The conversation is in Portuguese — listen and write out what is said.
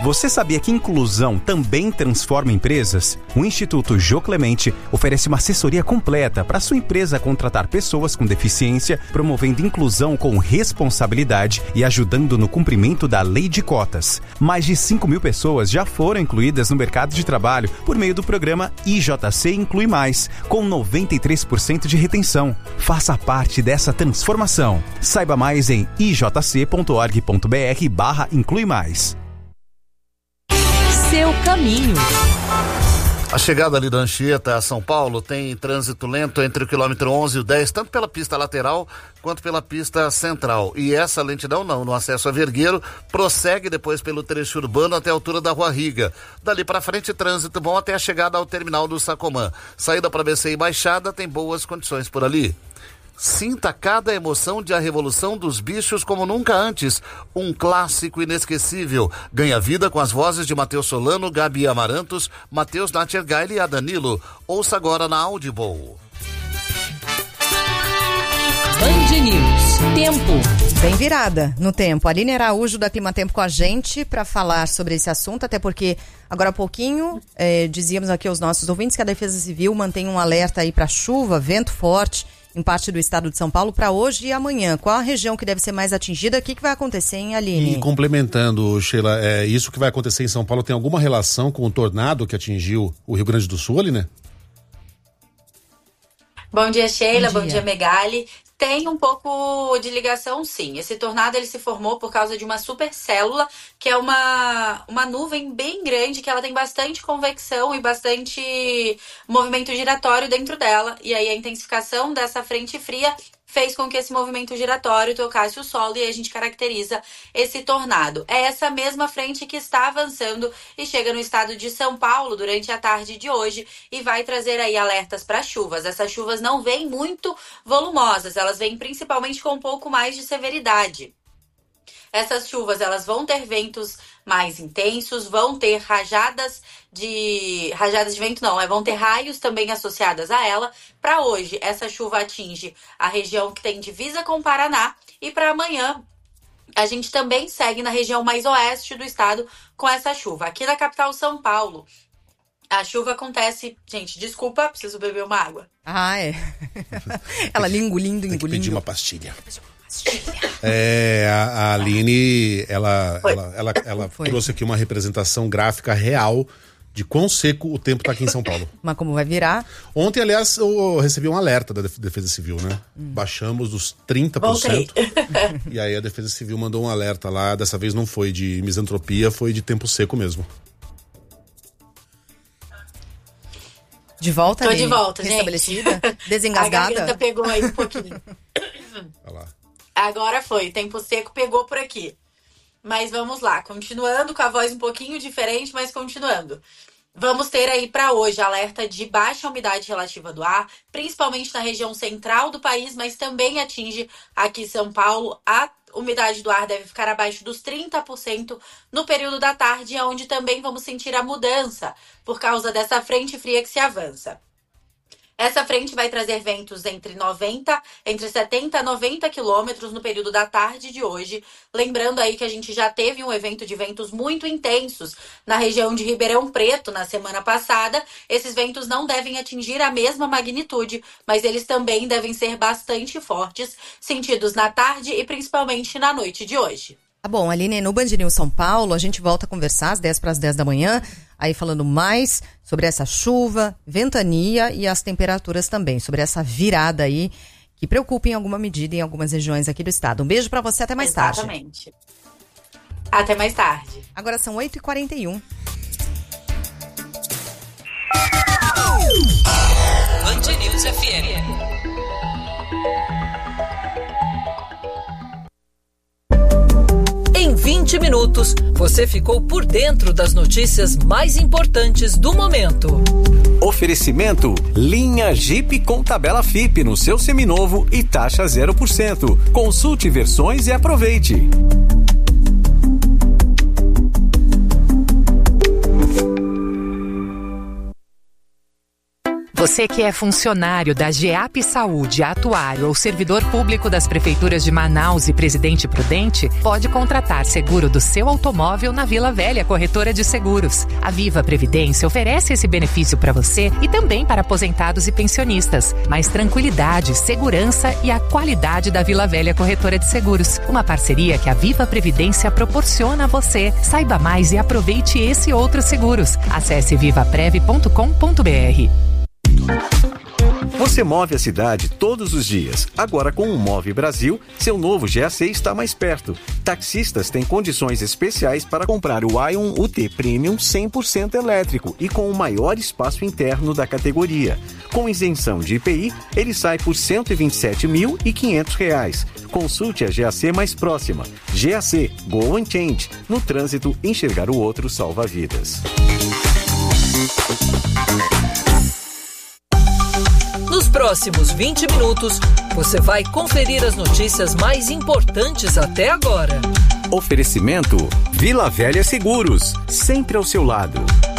Você sabia que inclusão também transforma empresas? O Instituto Jô Clemente oferece uma assessoria completa para sua empresa contratar pessoas com deficiência, promovendo inclusão com responsabilidade e ajudando no cumprimento da lei de cotas. Mais de 5.000 pessoas já foram incluídas no mercado de trabalho por meio do programa IJC Inclui Mais, com 93% de retenção. Faça parte dessa transformação. Saiba mais em ijc.org.br/inclui mais. Seu caminho. A chegada ali da Anchieta a São Paulo tem trânsito lento entre o quilômetro 11 e o 10, tanto pela pista lateral quanto pela pista central. E essa lentidão não, no acesso a Vergueiro, prossegue depois pelo trecho urbano até a altura da Rua Riga. Dali para frente, trânsito bom até a chegada ao terminal do Sacomã. Saída para BC e Baixada tem boas condições por ali. Sinta cada emoção de A Revolução dos Bichos como nunca antes. Um clássico inesquecível. Ganha vida com as vozes de Matheus Solano, Gabi Amarantos, Matheus Natchergaile e Adanilo. Ouça agora na Audible. Band News. Tempo. Bem virada no tempo. Aline Araújo da Climatempo com a gente para falar sobre esse assunto, até porque agora há pouquinho dizíamos aqui aos nossos ouvintes que a Defesa Civil mantém um alerta aí para chuva, vento forte em parte do estado de São Paulo para hoje e amanhã. Qual a região que deve ser mais atingida? O que vai acontecer, hein, Aline? E complementando, Sheila, isso que vai acontecer em São Paulo tem alguma relação com o tornado que atingiu o Rio Grande do Sul, Aline? Bom dia, Sheila. Bom dia, Megali. Tem um pouco de ligação, sim. Esse tornado ele se formou por causa de uma supercélula, que é uma nuvem bem grande, que ela tem bastante convecção e bastante movimento giratório dentro dela. E aí a intensificação dessa frente fria fez com que esse movimento giratório tocasse o solo e a gente caracteriza esse tornado. É essa mesma frente que está avançando e chega no estado de São Paulo durante a tarde de hoje e vai trazer aí alertas para chuvas. Essas chuvas não vêm muito volumosas, elas vêm principalmente com um pouco mais de severidade. Essas chuvas, elas vão ter ventos mais intensos, vão ter rajadas de vento não, vão ter raios também associadas a ela. Para hoje, essa chuva atinge a região que tem divisa com o Paraná e para amanhã a gente também segue na região mais oeste do estado com essa chuva. Aqui na capital São Paulo, a chuva acontece... Gente, desculpa, preciso beber uma água. Ah, é. Ela engolindo. Tem que pedir uma pastilha. A Aline, ela trouxe aqui uma representação gráfica real de quão seco o tempo tá aqui em São Paulo. Mas como vai virar? Ontem, aliás, eu recebi um alerta da Defesa Civil, né? Baixamos dos 30%. E aí a Defesa Civil mandou um alerta lá. Dessa vez não foi de misantropia, foi de tempo seco mesmo. De volta, Tô Aline? de volta, Restabelecida? gente. Desengasgada? A garganta pegou aí um pouquinho. Olha lá. Agora foi, tempo seco pegou por aqui. Mas vamos lá, continuando com a voz um pouquinho diferente, mas continuando. Vamos ter aí para hoje alerta de baixa umidade relativa do ar, principalmente na região central do país, mas também atinge aqui São Paulo. A umidade do ar deve ficar abaixo dos 30% no período da tarde, onde também vamos sentir a mudança por causa dessa frente fria que se avança. Essa frente vai trazer ventos entre 70 a 90 quilômetros no período da tarde de hoje. Lembrando aí que a gente já teve um evento de ventos muito intensos na região de Ribeirão Preto na semana passada. Esses ventos não devem atingir a mesma magnitude, mas eles também devem ser bastante fortes, sentidos na tarde e principalmente na noite de hoje. Tá bom, Aline, no Band News São Paulo, a gente volta a conversar às 10 para as 10 da manhã, aí falando mais sobre essa chuva, ventania e as temperaturas também, sobre essa virada aí que preocupa em alguma medida em algumas regiões aqui do estado. Um beijo para você, até mais tarde. Exatamente. Até mais tarde. Agora são 8h41. Band News FM. Em 20 minutos, você ficou por dentro das notícias mais importantes do momento. Oferecimento: linha Jeep com tabela FIP no seu seminovo e taxa 0%. Consulte versões e aproveite. Você que é funcionário da GEAP Saúde, atuário ou servidor público das prefeituras de Manaus e Presidente Prudente, pode contratar seguro do seu automóvel na Vila Velha Corretora de Seguros. A Viva Previdência oferece esse benefício para você e também para aposentados e pensionistas. Mais tranquilidade, segurança e a qualidade da Vila Velha Corretora de Seguros. Uma parceria que a Viva Previdência proporciona a você. Saiba mais e aproveite esse e outros seguros. Acesse vivaprev.com.br. Você move a cidade todos os dias. Agora com o Move Brasil, seu novo GAC está mais perto. Taxistas têm condições especiais para comprar o Ion UT Premium 100% elétrico e com o maior espaço interno da categoria. Com isenção de IPI, ele sai por R$ 127.500. Consulte a GAC mais próxima. GAC, Go and Change. No trânsito, enxergar o outro salva vidas. Nos próximos 20 minutos, você vai conferir as notícias mais importantes até agora. Oferecimento Vila Velha Seguros, sempre ao seu lado.